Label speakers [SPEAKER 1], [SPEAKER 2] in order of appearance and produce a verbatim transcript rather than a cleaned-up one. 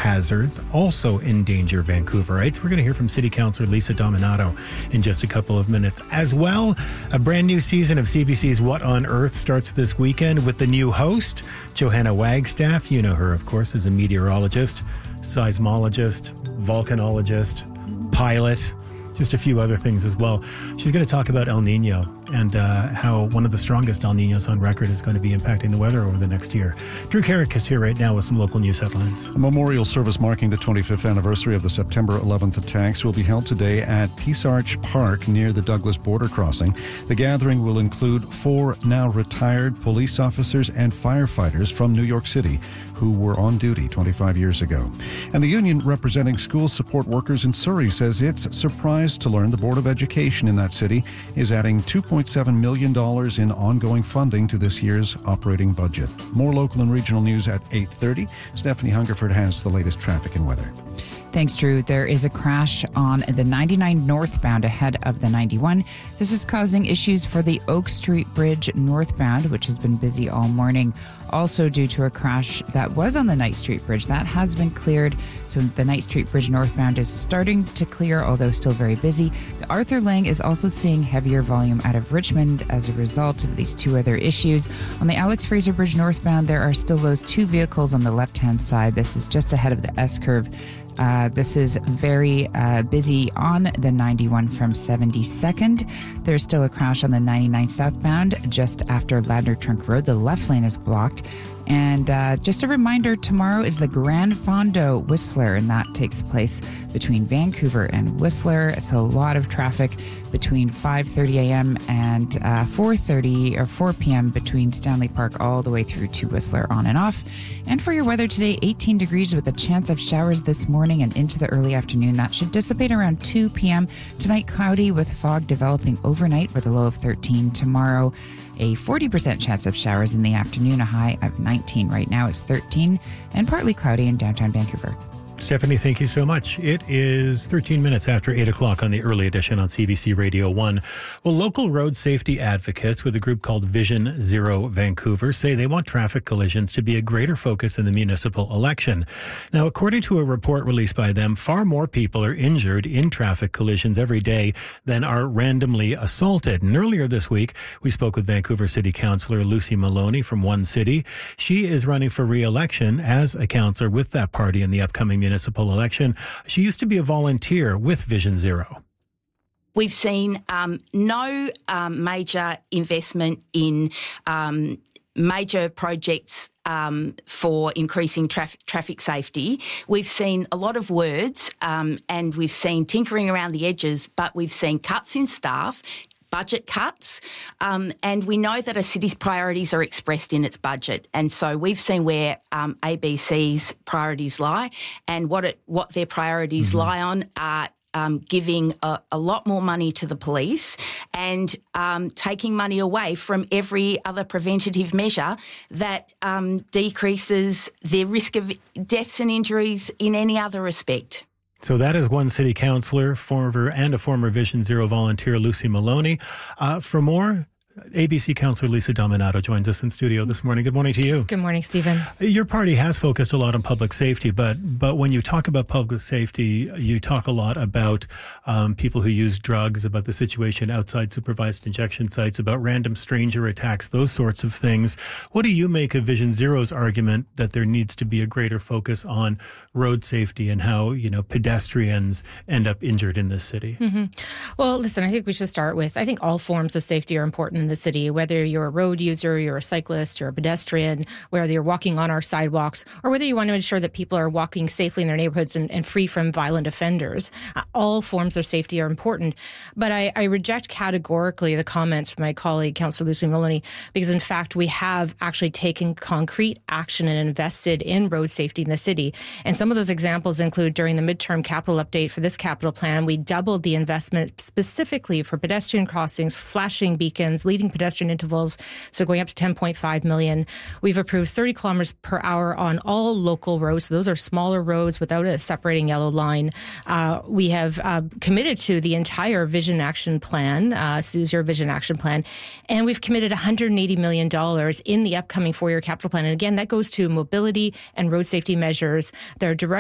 [SPEAKER 1] hazards also endanger Vancouverites. We're going to hear from City Councillor Lisa Dominato in just a couple of minutes. As well, a brand new season of C B C's What on Earth starts this weekend with the new host, Johanna Wagstaff. You know her, of course, as a meteorologist, seismologist, volcanologist, pilot, just a few other things as well. She's going to talk about El Nino and uh, how one of the strongest El Ninos on record is going to be impacting the weather over the next year. Drew Carrick is here right now with some local news headlines.
[SPEAKER 2] A memorial service marking the twenty-fifth anniversary of the September eleventh attacks will be held today at Peace Arch Park near the Douglas border crossing. The gathering will include four now retired police officers and firefighters from New York City who were on duty twenty-five years ago. And the union representing school support workers in Surrey says it's surprised to learn the Board of Education in that city is adding two point seven million dollars in ongoing funding to this year's operating budget. More local and regional news at eight thirty. Stephanie Hungerford has the latest traffic and weather.
[SPEAKER 3] Thanks, Drew. There is a crash on the ninety-nine northbound ahead of the ninety-one. This is causing issues for the Oak Street Bridge northbound, which has been busy all morning. Also due to a crash that was on the Knight Street Bridge. That has been cleared. So the Knight Street Bridge northbound is starting to clear, although still very busy. The Arthur Lang is also seeing heavier volume out of Richmond as a result of these two other issues. On the Alex Fraser Bridge northbound, there are still those two vehicles on the left-hand side. This is just ahead of the S-curve. Uh, this is very uh, busy on the ninety-one from seventy-second. There's still a crash on the ninety-nine southbound just after Ladner Trunk Road. The left lane is blocked. And uh, just a reminder, tomorrow is the Grand Fondo Whistler, and that takes place between Vancouver and Whistler. So a lot of traffic between five thirty a.m. and uh, four thirty or four p.m. between Stanley Park all the way through to Whistler on and off. And for your weather today, eighteen degrees with a chance of showers this morning and into the early afternoon. That should dissipate around two p.m. Tonight, cloudy with fog developing overnight with a low of thirteen. Tomorrow, a forty percent chance of showers in the afternoon, a high of nineteen. Right now it's thirteen and partly cloudy in downtown Vancouver.
[SPEAKER 1] Stephanie, thank you so much. It is thirteen minutes after eight o'clock on the early edition on C B C Radio one. Well, local road safety advocates with a group called Vision Zero Vancouver say they want traffic collisions to be a greater focus in the municipal election. Now, according to a report released by them, far more people are injured in traffic collisions every day than are randomly assaulted. And earlier this week, we spoke with Vancouver City Councillor Lucy Maloney from One City. She is running for re-election as a councillor with that party in the upcoming municipal municipal election. She used to be a volunteer with Vision Zero.
[SPEAKER 4] We've seen um, no um, major investment in um, major projects um, for increasing traf- traffic safety. We've seen a lot of words um, and we've seen tinkering around the edges, but we've seen cuts in staff, budget cuts, um, and we know that a city's priorities are expressed in its budget. And so we've seen where um, A B C's priorities lie, and what it what their priorities mm-hmm. lie on are um, giving a, a lot more money to the police and um, taking money away from every other preventative measure that um, decreases the risk of deaths and injuries in any other respect.
[SPEAKER 1] So that is One City Councillor, former and a former Vision Zero volunteer, Lucy Maloney. Uh, for more, A B C Councillor Lisa Dominato joins us in studio this morning. Good morning to you.
[SPEAKER 5] Good morning, Stephen.
[SPEAKER 1] Your party has focused a lot on public safety, but but when you talk about public safety, you talk a lot about um, people who use drugs, about the situation outside supervised injection sites, about random stranger attacks, those sorts of things. What do you make of Vision Zero's argument that there needs to be a greater focus on road safety and how, you know, pedestrians end up injured in this city?
[SPEAKER 5] Mm-hmm. Well, listen, I think we should start with, I think all forms of safety are important in the city, whether you're a road user, you're a cyclist, you're a pedestrian, whether you're walking on our sidewalks, or whether you want to ensure that people are walking safely in their neighborhoods and, and free from violent offenders. Uh, all forms of safety are important. But I, I reject categorically the comments from my colleague, Councillor Lucy Maloney, because in fact, we have actually taken concrete action and invested in road safety in the city. And some of those examples include during the midterm capital update for this capital plan, we doubled the investment specifically for pedestrian crossings, flashing beacons, leading pedestrian intervals, so going up to ten point five million. We've approved thirty kilometers per hour on all local roads. So those are smaller roads without a separating yellow line. Uh, we have uh, committed to the entire Vision Action Plan, uh, Zero Vision Action Plan, and we've committed one hundred eighty million dollars in the upcoming four-year capital plan. And again, that goes to mobility and road safety measures that are direct